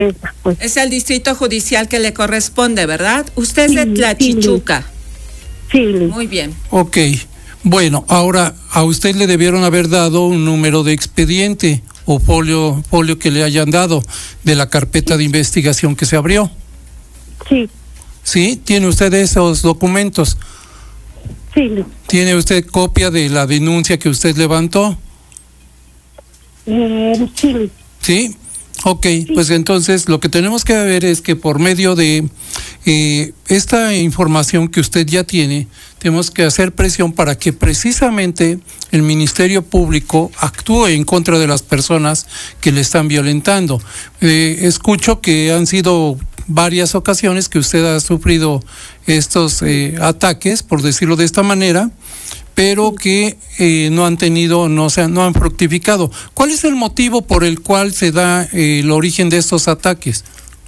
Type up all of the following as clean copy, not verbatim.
Pues. Es el distrito judicial que le corresponde, ¿verdad? Usted es de Sí, Tlachichuca. Sí. Muy bien. Ok. Bueno, ahora a usted le debieron haber dado un número de expediente o folio que le hayan dado de la carpeta de investigación que se abrió. Sí. ¿Sí? ¿Tiene usted esos documentos? Sí. ¿Tiene usted copia de la denuncia que usted levantó? Sí. ¿Sí? Ok, pues entonces lo que tenemos que ver es que por medio de esta información que usted ya tiene, tenemos que hacer presión para que precisamente el Ministerio Público actúe en contra de las personas que le están violentando. Escucho que han sido varias ocasiones que usted ha sufrido estos ataques, por decirlo de esta manera, pero que no han fructificado. ¿Cuál es el motivo por el cual se da el origen de estos ataques?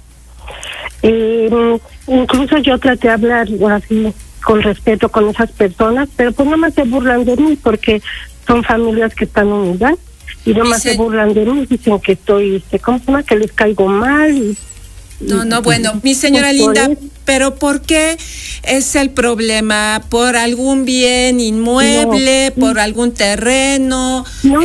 Incluso yo traté de hablar así con respeto con esas personas, pero pues no más se burlan de mí porque son familias que están unidas y no más se burlan de mí, dicen que estoy, ¿cómo se llama? Que les caigo mal. No, bueno, mi señora Linda, pero ¿por qué es el problema? ¿Por algún bien inmueble? No. ¿Por algún terreno? No,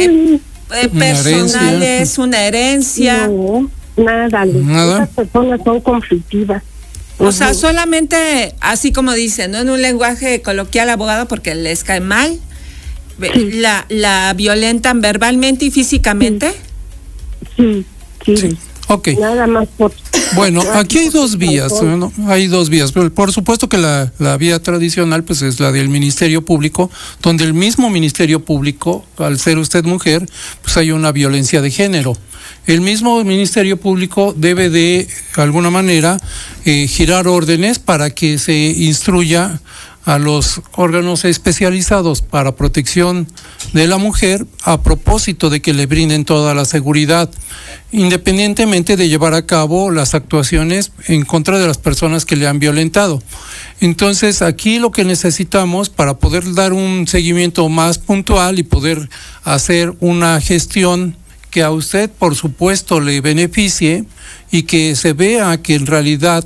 personales, una herencia. No, nada. Esas personas son conflictivas. O sea, solamente, así como dicen, ¿no? En un lenguaje coloquial, abogado, porque les cae mal, sí. la violentan verbalmente y físicamente. Sí. Ok. Nada más por... Bueno, aquí hay dos vías, ¿no? Hay dos vías. Por supuesto que la vía tradicional pues es la del Ministerio Público, donde el mismo Ministerio Público, al ser usted mujer, pues hay una violencia de género. El mismo Ministerio Público debe de alguna manera girar órdenes para que se instruya a los órganos especializados para protección de la mujer a propósito de que le brinden toda la seguridad, independientemente de llevar a cabo las actuaciones en contra de las personas que le han violentado. Entonces, aquí lo que necesitamos para poder dar un seguimiento más puntual y poder hacer una gestión que a usted, por supuesto, le beneficie y que se vea que en realidad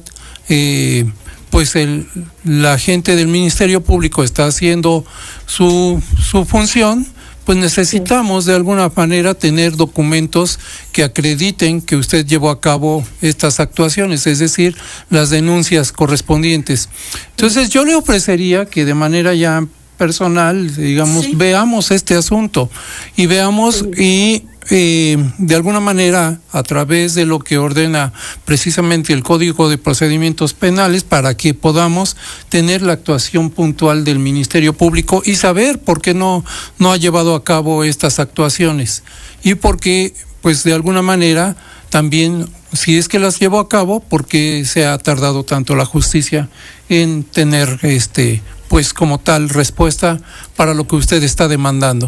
pues la gente del Ministerio Público está haciendo su función, pues necesitamos de alguna manera tener documentos que acrediten que usted llevó a cabo estas actuaciones, es decir, las denuncias correspondientes. Entonces yo le ofrecería que de manera ya personal, digamos, veamos este asunto y veamos y de alguna manera a través de lo que ordena precisamente el Código de Procedimientos Penales para que podamos tener la actuación puntual del Ministerio Público y saber por qué no ha llevado a cabo estas actuaciones y por qué pues de alguna manera también si es que las llevó a cabo por qué se ha tardado tanto la justicia en tener pues como tal respuesta para lo que usted está demandando.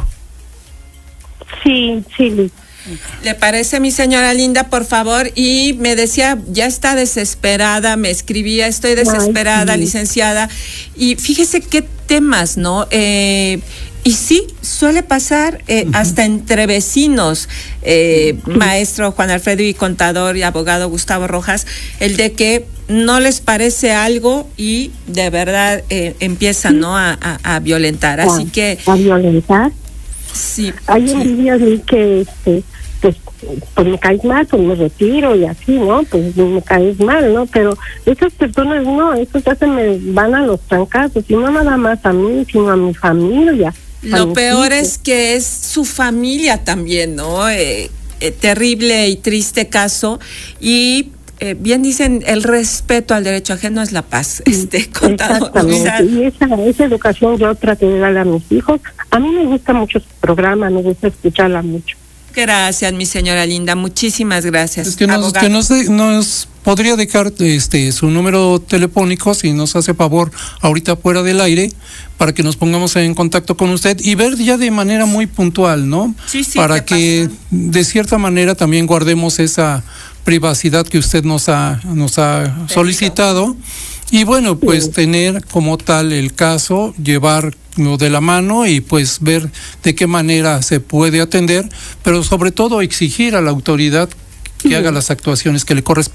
Sí. ¿Le parece, mi señora Linda, por favor? Y me decía, ya está desesperada, me escribía, estoy desesperada, sí. Licenciada. Y fíjese qué temas, ¿no? Y sí, suele pasar hasta entre vecinos, maestro Juan Alfredo y contador y abogado Gustavo Rojas, el de que no les parece algo y de verdad empiezan, ¿no? a violentar. Así que... ¿A violentar? Sí. Hay un día de que pues me caes mal, pues me retiro y así, ¿no? Pues me caes mal, ¿no? Pero esas personas no, estos ya se me van a los trancazos y no nada más a mí, sino a mi familia. Lo peor es que es su familia también, ¿no? Terrible y triste caso y bien dicen, el respeto al derecho ajeno es la paz, contador. Exactamente, y esa educación yo traté de darle a mis hijos. A mí me gusta mucho su programa, me gusta escucharla mucho. Gracias, mi señora Linda, muchísimas gracias. Es que nos podría dejar su número telefónico, si nos hace favor, ahorita fuera del aire, para que nos pongamos en contacto con usted y ver ya de manera muy puntual, ¿no? Sí, para que de cierta manera también guardemos esa privacidad que usted nos ha solicitado y bueno, pues tener como tal el caso, llevarlo de la mano y pues ver de qué manera se puede atender, pero sobre todo exigir a la autoridad que haga las actuaciones que le corresponden.